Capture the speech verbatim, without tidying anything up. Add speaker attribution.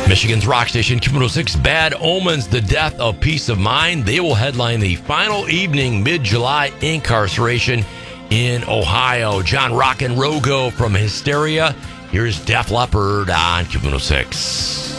Speaker 1: Michigan's rock station, Q one oh six, Bad Omens, The Death of Peace of Mind. They will headline the final evening mid-July incarceration in Ohio. John Rock and Rogo from Hysteria. Here's Def Leppard on Q one oh six.